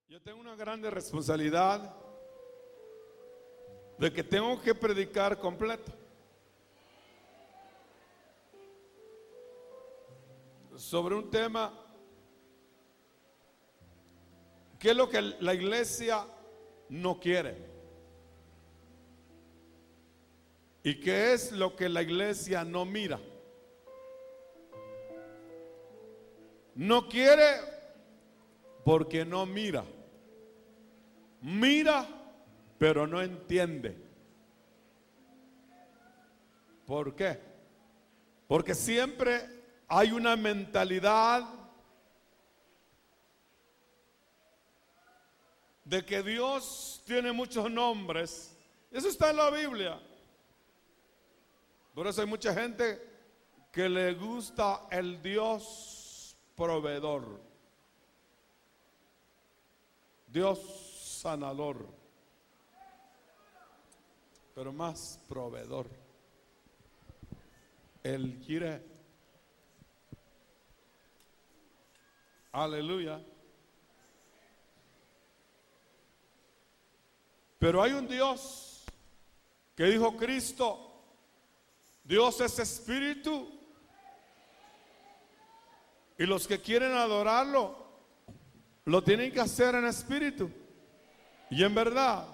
Yo tengo una grande responsabilidad de que tengo que predicar completo. Sobre un tema, ¿qué es lo que la iglesia no quiere? ¿Y qué es lo que la iglesia no mira? No quiere porque no mira. Mira, pero no entiende. ¿Por qué? Porque siempre hay una mentalidad de que Dios tiene muchos nombres. Eso está en la Biblia. Por eso hay mucha gente que le gusta el Dios proveedor, Dios sanador, pero más proveedor. El Jireh. Aleluya. Pero hay un Dios que dijo Cristo: Dios es espíritu, y los que quieren adorarlo lo tienen que hacer en espíritu y en verdad.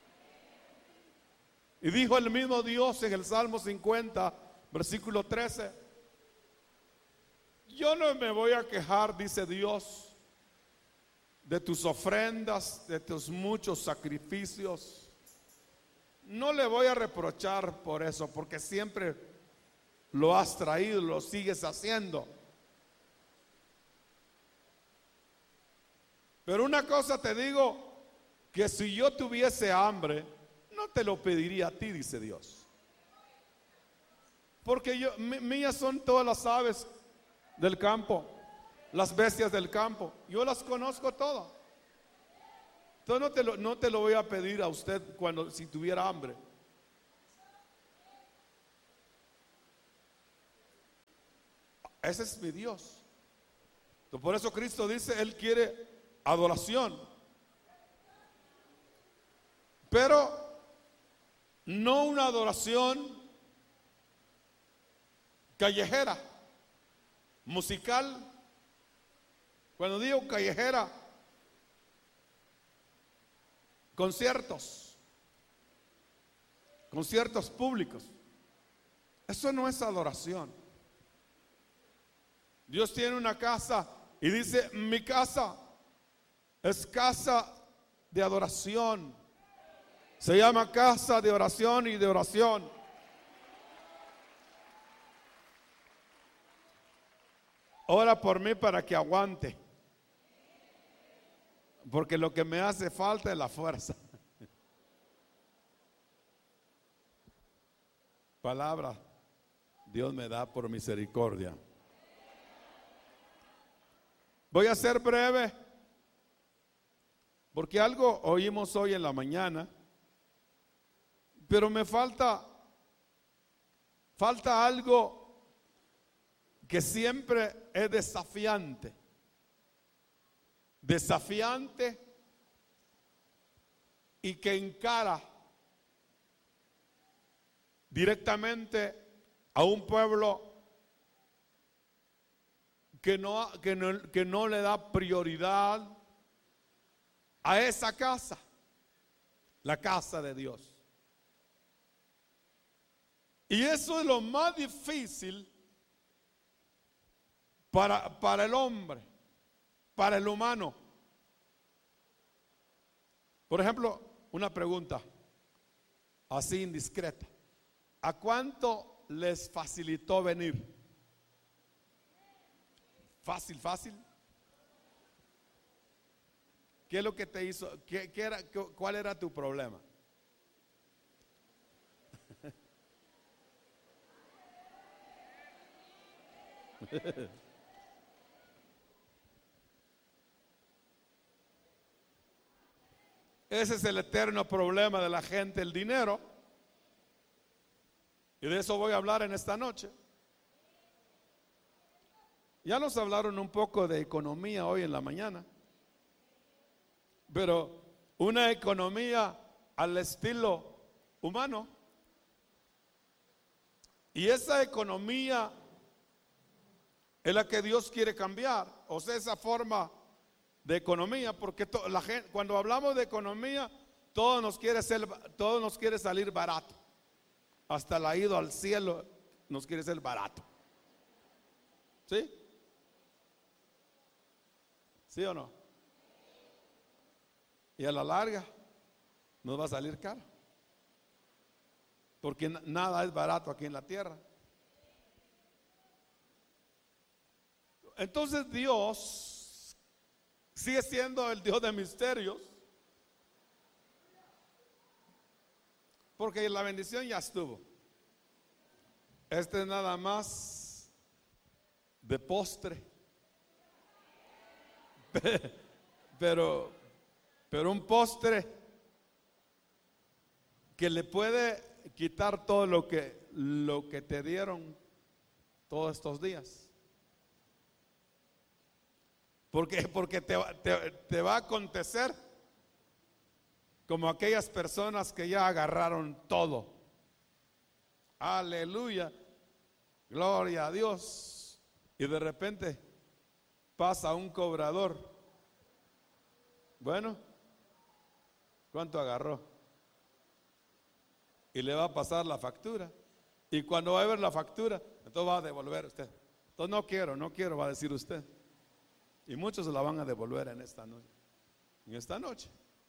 Y dijo el mismo Dios en el Salmo 50, versículo 13: yo no me voy a quejar, dice Dios, de tus ofrendas, de tus muchos sacrificios. No le voy a reprochar por eso, porque siempre lo has traído, lo sigues haciendo. Pero una cosa te digo, que si yo tuviese hambre, no te lo pediría a ti, dice Dios. Porque mías son todas las aves del campo, las bestias del campo. Yo las conozco todas. Entonces no te lo voy a pedir a usted si tuviera hambre. Ese es mi Dios. Entonces, por eso Cristo dice, Él quiere adoración, pero no una adoración callejera, musical. Cuando digo callejera, conciertos públicos. Eso no es adoración. Dios tiene una casa y dice: mi casa es casa de adoración. Se llama casa de oración y de oración. Ora por mí para que aguante, porque lo que me hace falta es la fuerza. Palabra Dios me da por misericordia. Voy a ser breve, porque algo oímos hoy en la mañana, pero me falta algo que siempre es desafiante y que encara directamente a un pueblo que no le da prioridad a esa casa, la casa de Dios. Y eso es lo más difícil para el hombre, para el humano. Por ejemplo, una pregunta así indiscreta: ¿a cuánto les facilitó venir? Fácil. ¿Qué es lo que te hizo? ¿Cuál era tu problema? Ese es el eterno problema de la gente, el dinero. Y de eso voy a hablar en esta noche. Ya nos hablaron un poco de economía hoy en la mañana. pero una economía al estilo humano. Y esa economía es la que Dios quiere cambiar. O sea, esa forma de economía, porque la gente, cuando hablamos de economía, todo nos quiere salir barato. Hasta la ida al cielo nos quiere ser barato. ¿Sí? ¿Sí o no? Y a la larga nos va a salir caro. Porque nada es barato aquí en la tierra. Entonces Dios sigue siendo el Dios de misterios. Porque la bendición ya estuvo. Este es nada más de postre. Pero un postre que le puede quitar todo lo que te dieron todos estos días. Porque te va a acontecer como aquellas personas que ya agarraron todo. Aleluya, gloria a Dios. Y de repente pasa un cobrador. Bueno, ¿cuánto agarró? Y le va a pasar la factura. Y cuando va a ver la factura, entonces va a devolver usted. Entonces no quiero, va a decir usted. Y muchos se la van a devolver en esta noche. En esta noche.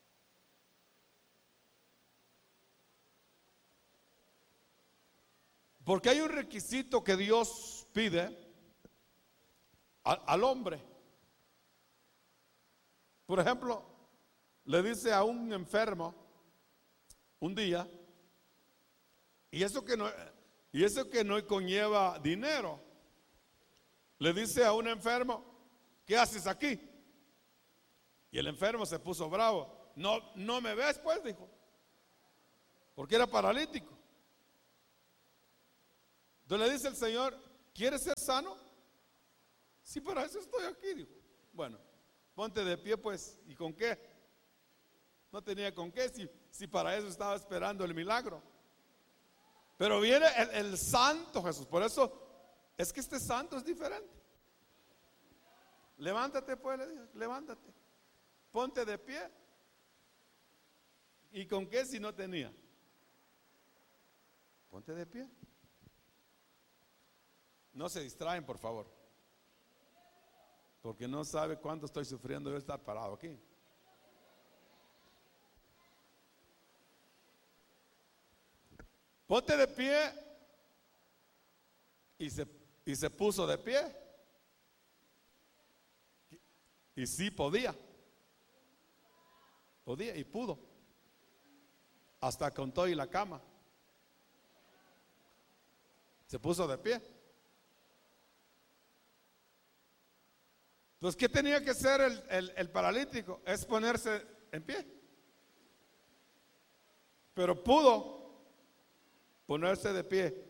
Porque hay un requisito que Dios pide al hombre. Por ejemplo, le dice a un enfermo un día, y eso que no conlleva dinero, le dice a un enfermo, ¿qué haces aquí? Y el enfermo se puso bravo. No me ves, pues, dijo, porque era paralítico. Entonces le dice el Señor, ¿quieres ser sano? Sí, para eso estoy aquí, dijo. Bueno, ponte de pie, pues. ¿Y con qué? No tenía con qué, si para eso estaba esperando el milagro. Pero viene el santo Jesús. Por eso es que este santo es diferente. Levántate, pues, le dijo, levántate. Ponte de pie. ¿Y con qué si no tenía? Ponte de pie. No se distraen, por favor, porque no sabe cuánto estoy sufriendo yo estar parado aquí. Ponte de pie. Y se puso de pie. Y sí podía y pudo. Hasta contó y la cama. Se puso de pie. Entonces, ¿qué tenía que hacer el paralítico? Es ponerse en pie. Pero pudo ponerse de pie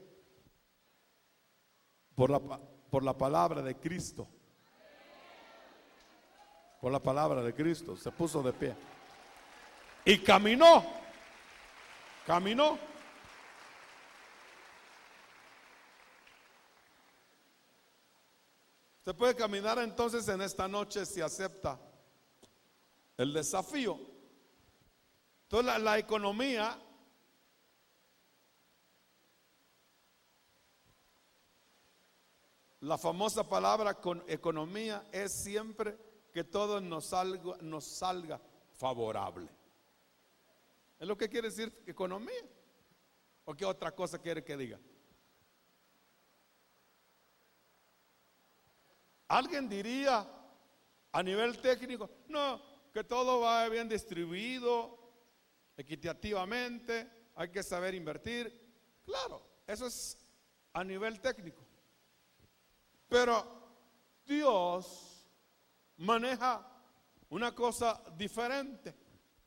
por la palabra de Cristo. Por la palabra de Cristo se puso de pie. Y caminó. Usted puede caminar entonces en esta noche si acepta el desafío. Entonces la economía la famosa palabra con economía es siempre que todo nos salga favorable. ¿Es lo que quiere decir economía? ¿O qué otra cosa quiere que diga? Alguien diría a nivel técnico, no, que todo va bien distribuido, equitativamente, hay que saber invertir. Claro, eso es a nivel técnico. Pero Dios maneja una cosa diferente.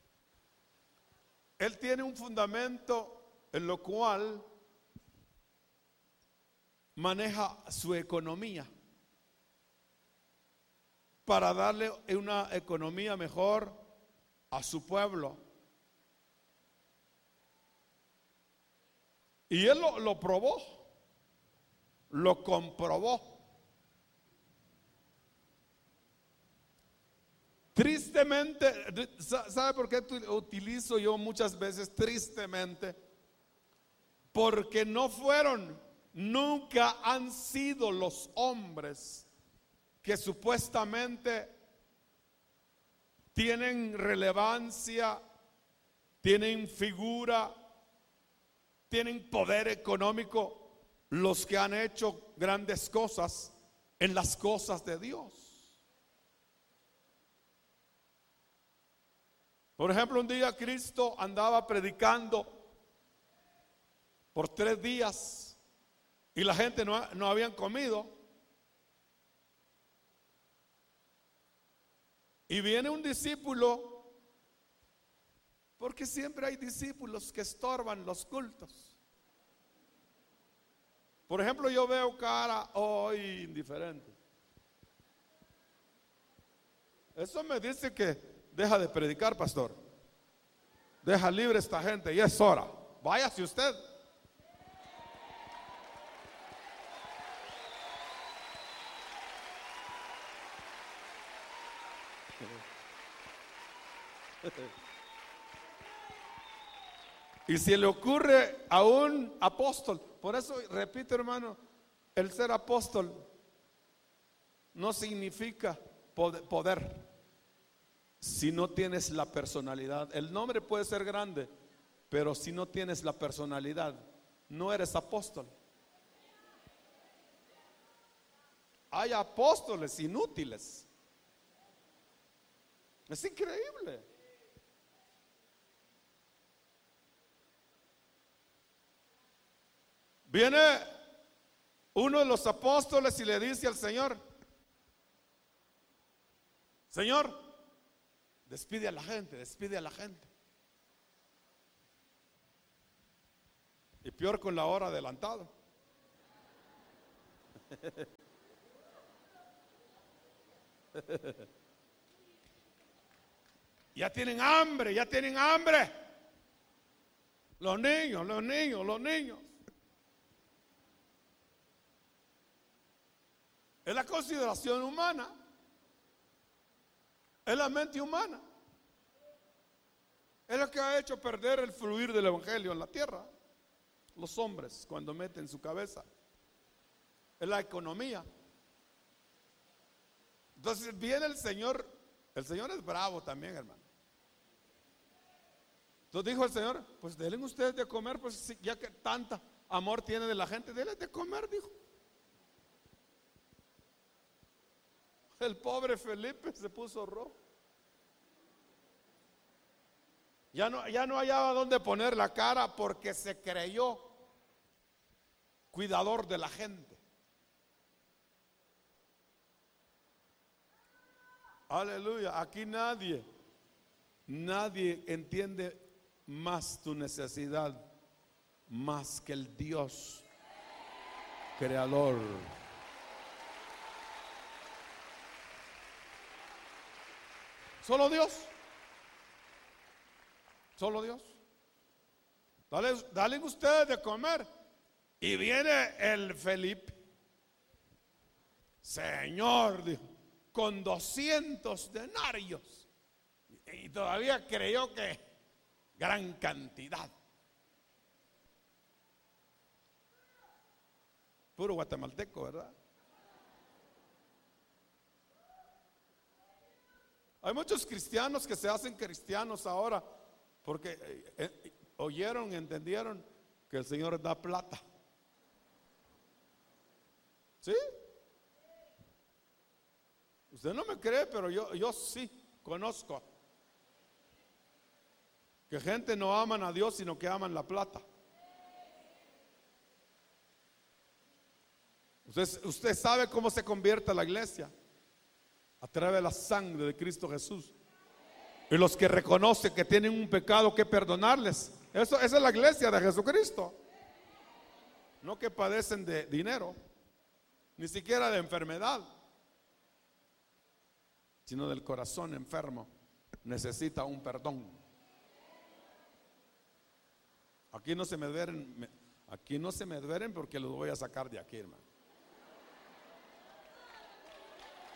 Él tiene un fundamento en lo cual maneja su economía para darle una economía mejor a su pueblo. Y él lo probó, lo comprobó. Tristemente, ¿sabe por qué utilizo yo muchas veces tristemente? Porque no fueron, nunca han sido los hombres que supuestamente tienen relevancia, tienen figura, tienen poder económico, los que han hecho grandes cosas en las cosas de Dios. Por ejemplo, un día Cristo andaba predicando por 3 días y la gente no habían comido. Y viene un discípulo, porque siempre hay discípulos que estorban los cultos. Por ejemplo, yo veo cara hoy indiferente. Eso me dice que deja de predicar, pastor. Deja libre a esta gente, y es hora. Váyase usted. Y si le ocurre a un apóstol, por eso repito, hermano, el ser apóstol no significa poder si no tienes la personalidad. El nombre puede ser grande, pero si no tienes la personalidad, no eres apóstol. Hay apóstoles inútiles. Es increíble. Viene uno de los apóstoles y le dice al Señor: Señor, despide a la gente, despide a la gente. Y peor con la hora adelantado. Ya tienen hambre, ya tienen hambre. Los niños, los niños, los niños. Es la consideración humana. Es la mente humana. Es lo que ha hecho perder el fluir del evangelio en la tierra. Los hombres, cuando meten su cabeza. Es la economía. Entonces viene el Señor es bravo también, hermano. Entonces dijo el Señor: pues denle ustedes de comer, pues ya que tanta amor tiene de la gente, denle de comer, dijo. El pobre Felipe se puso rojo. Ya no hallaba dónde poner la cara, porque se creyó cuidador de la gente. Aleluya. Aquí nadie entiende más tu necesidad más que el Dios creador. Solo Dios. Solo Dios. Dale ustedes de comer. Y viene el Felipe. Señor, dijo, con 200 denarios. Y todavía creyó que gran cantidad. Puro guatemalteco, ¿verdad? Hay muchos cristianos que se hacen cristianos ahora porque oyeron y entendieron que el Señor da plata. ¿Sí? Usted no me cree, pero yo sí conozco que gente no aman a Dios, sino que aman la plata. Usted sabe cómo se convierte la iglesia: a través de la sangre de Cristo Jesús. Y los que reconocen que tienen un pecado que perdonarles, esa es la iglesia de Jesucristo. No que padecen de dinero, ni siquiera de enfermedad, sino del corazón enfermo, necesita un perdón. Aquí no se me duelen porque los voy a sacar de aquí, hermano.